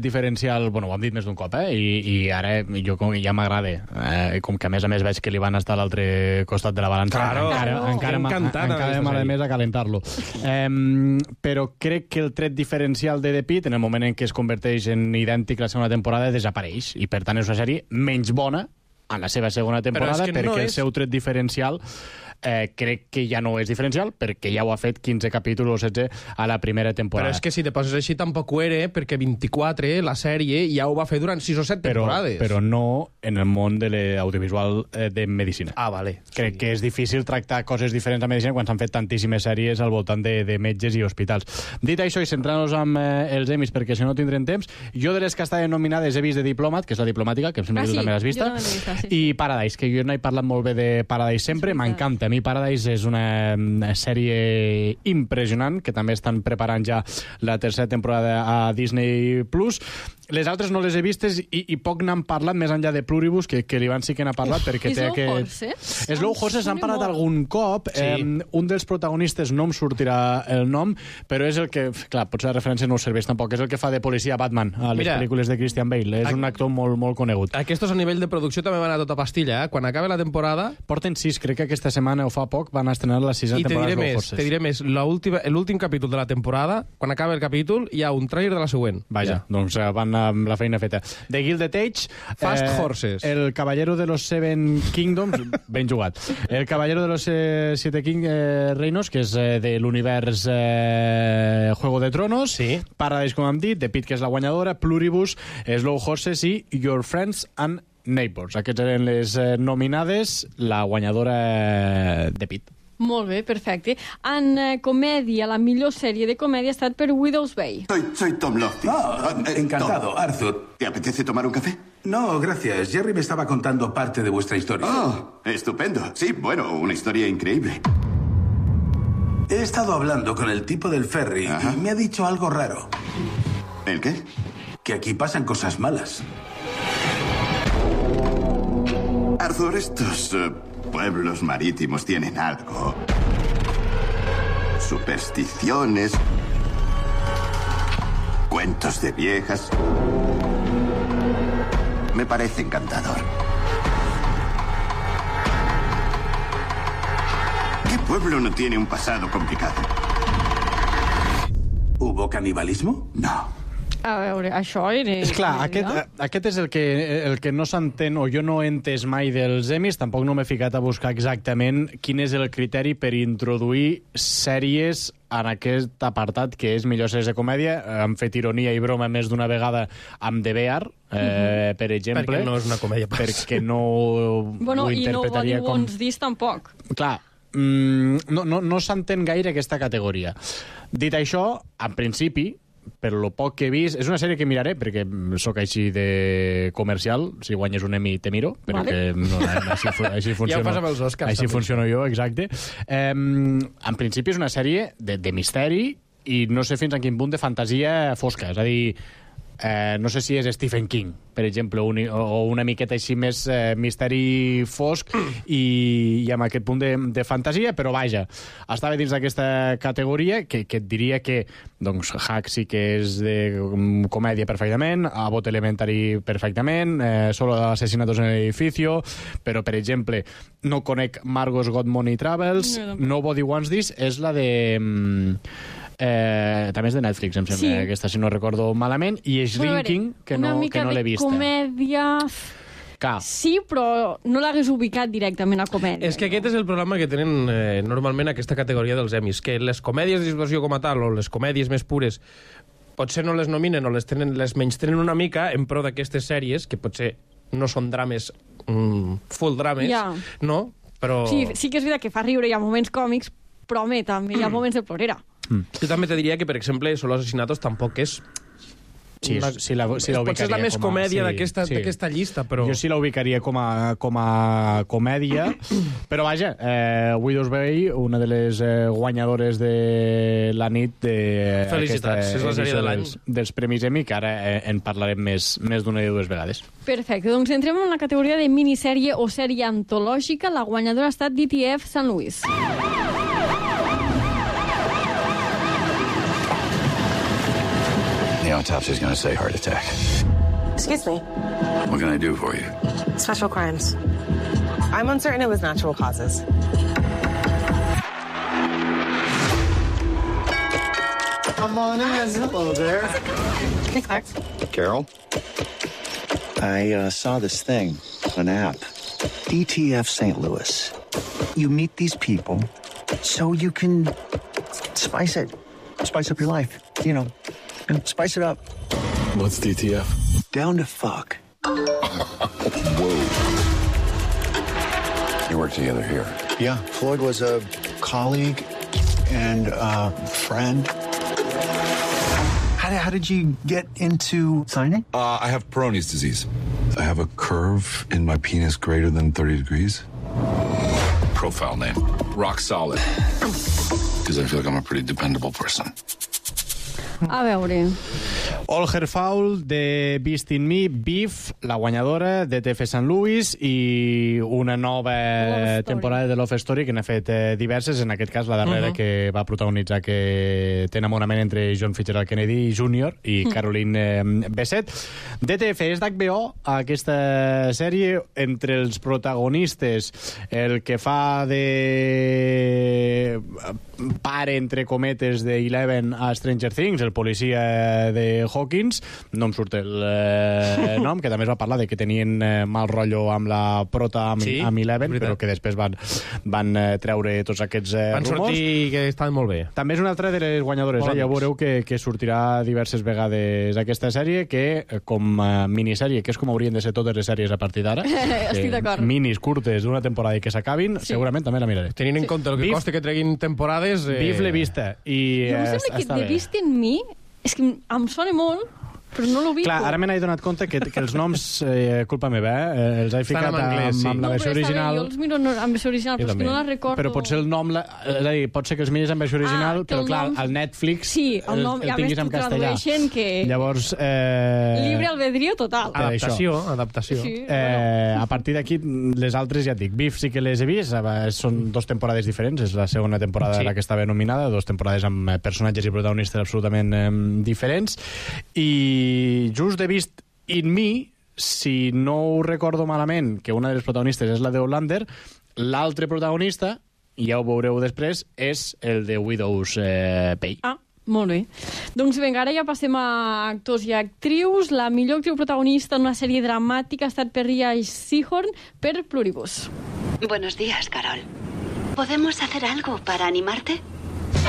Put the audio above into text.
diferencial, bueno, ho hem dit més d'un cop, i ara jo ja m'agrada, com que a més veig que li van estar a l'altre costat de la balança, encara m'agrada més a calentar-lo. Però crec que el tret diferencial de The Pitt, en el moment en què es converteix en idèntic la segona temporada, desapareix, i per tant és una sèrie menys bona en la seva segona temporada, perquè el seu tret diferencial crec que ja no és diferencial, perquè ja ho ha fet 15 capítols o 16 a la primera temporada. Però és que si te poses així tampoc ho era, perquè 24, la sèrie, ja ho va fer durant 6 o 7 temporades. Però no en el món de l'audiovisual de medicina. Vale. Crec que és difícil tractar coses diferents a medicina quan s'han fet tantíssimes sèries al voltant de metges i hospitals. Dit això, i centrant-nos amb els Emmys, perquè si no tindrem temps, jo de les que estaven nominades he vist The Diplomat, que és la diplomàtica, que em sembla que tu també l'has vista, i Paradise, que jo no he parlat molt bé de Paradise sempre, m'encanta. A mi Paradise és una sèrie impressionant, que també estan preparant ja la tercera temporada a Disney+. Les altres no les he vistes i poc n'han parlat, més enllà de Pluribus, que l'Ivan sí que n'ha parlat, perquè té aquest... Slow Horses han parlat algun cop. Un dels protagonistes no em sortirà el nom, però és el que... Clar, potser la referència no us serveix tampoc. És el que fa de policia Batman a les pel·lícules de Christian Bale. És un actor molt, molt conegut. Aquests a nivell de producció també van a tota pastilla, Quan acabe la temporada... Porten 6, crec que aquesta setmana o fa poc van estrenar la 6a temporada de Slow Horses. Te diré més, l'últim capítol de la temporada, quan acabe el capítol, hi ha un trailer de la següent. Vaja, doncs van amb la feina feta. The Gilded Age, Fast Horses, El Caballero de los Seven Kingdoms, ben jugat. El Caballero de los Siete Reinos, que és de l'univers Juego de Tronos, Paradise, com hem dit, The Pitt, que és la guanyadora, Pluribus, Slow Horses i Your Friends and Neighbors. Aquests eren les nominades, la guanyadora The Pitt. Molt bé, perfecte. En comèdia, la millor sèrie de comèdia ha estat per Widow's Bay. Soy Tom Loftus. Encantado, Tom. Arthur. ¿Te apetece tomar un café? No, gracias. Jerry me estaba contando parte de vuestra historia. Oh, estupendo. Sí, bueno, una historia increíble. He estado hablando con el tipo del ferry y me ha dicho algo raro. ¿El qué? Que aquí pasan cosas malas. Arthur, estos pueblos marítimos tienen algo. Supersticiones, cuentos de viejas. Me parece encantador. ¿Qué pueblo no tiene un pasado complicado? ¿Hubo canibalismo? No. A veure, això era... És clar, aquest és el que no s'entén, o jo no he entès mai dels Emmys, tampoc no m'he ficat a buscar exactament quin és el criteri per introduir sèries en aquest apartat, que és millor sèries de comèdia. Han fet ironia i broma més d'una vegada amb The Bear, per exemple. Perquè no és una comèdia pas. Perquè no bueno, ho interpretaria i no Won't This tampoc. Clar, no s'entén gaire aquesta categoria. Dit això, en principi, per lo poc que he vist, és una sèrie que miraré perquè sóc així de comercial, si guanyes un Emmy te miro, perquè així funciona. Ja ho passa amb els Oscars. Així funciono jo, exacte. En principi és una sèrie de misteri i no sé fins a quin punt de fantasia fosca, és a dir, no sé si és Stephen King, per exemple, o una miqueta així més misteri fosc i amb aquest punt de fantasia, però vaja, estava dins d'aquesta categoria que et diria que doncs Hack sí que és de comèdia perfectament, Abbott Elementary perfectament, Solo asesinatos en el edificio, però per exemple no conec Margot's Got Money Travels, Nobody Wants This, és la de... també és de Netflix, em sembla, aquesta, si no recordo malament, i Shrinking, que no l'he vista. Una mica de comèdia... Sí, però no l'hagués ubicat directament a comèdia. És que aquest és el problema que tenen normalment aquesta categoria dels Emmys, que les comèdies de situació com a tal, o les comèdies més pures, potser no les nominen o les menystenen una mica en pro d'aquestes sèries, que potser no són drames, full drames, no? Però... Sí que és veritat que fa riure, hi ha moments còmics, però home, també hi ha moments de plorera. Jo també te diria que, per exemple, Solo asesinatos tampoc és... Sí, la ubicaria potser és la més comèdia d'aquesta llista, però... Jo sí la ubicaria com a comèdia, però vaja, Widow's Bay, una de les guanyadores de la nit de felicitats, és la sèrie de l'any dels Premis Emmy, que ara en parlarem més d'una i dues vegades. Perfecte, doncs entrem en la categoria de minissèrie o sèrie antològica. La guanyadora ha estat DTF St. Louis. autopsy's going to say heart attack. Excuse me. What can I do for you? Special crimes. I'm uncertain it was natural causes. Come on in. Hello there. Hey, Clark. Carol? I saw this thing, an app. DTF St. Louis. You meet these people so you can spice it. Spice up your life, you know, and spice it up. What's DTF? Down to fuck. Whoa. You work together here? Yeah, Floyd was a colleague and a friend. How did you get into signing? I have Peyronie's disease. I have a curve in my penis greater than 30 degrees. Profile name. Rock solid. Because I feel like I'm a pretty dependable person. A veure... All Her Foul, de Beast in Me, Beef, la guanyadora, DTF St. Louis, i una nova temporada de Love Story, que n'ha fet diverses, en aquest cas la darrera que va protagonitzar, que té enamorament entre John Fitzgerald Kennedy Jr. i Caroline Bessette. DTF és d'HBO, aquesta sèrie, entre els protagonistes, el que fa de pare, entre cometes, de Eleven a Stranger Things, el policia de Hawkins, no em surt el nom, que també es va parlar de que tenien mal rotllo amb la prota amb Eleven, però que després van treure tots aquests van rumors. Van sortir que estaven molt bé. També és una altra de les guanyadores, ja veureu que sortirà diverses vegades aquesta sèrie, que com minissèrie, que és com haurien de ser totes les sèries a partir d'ara, estic d'acord. Minis curtes d'una temporada i que s'acabin, segurament també la miraré. Tenint en compte el que costa que treguin temporades... Beef l'he vista. Jo em sembla que The Beast in Me és que em sona molt, però no l'ubico. Clar, ara me n'he donat compte que els noms, culpa meva, els he ficat amb la versió original. Jo els miro amb versió original, però és que no la recordo. Però potser el nom, és a dir, pot ser que els miris amb versió original, però clar, al Netflix el tinguis en castellà. Llavors... Libre albedrío total. Adaptació. A partir d'aquí, les altres, ja et dic, Beef sí que les he vist, són 2 temporades diferents, és la segona temporada la que estava nominada, 2 temporades amb personatges i protagonistes absolutament diferents, i just he vist In Me, si no ho recordo malament, que una de les protagonistes és la de Hollander, l'altre protagonista, ja ho veureu després, és el de Widow's Pay. Molt bé. Doncs vinga, ara ja passem a actors i actrius. La millor actriu protagonista en una sèrie dramàtica ha estat per Rhea Seehorn per Pluribus. Buenos días, Carol. ¿Podemos hacer algo para animarte?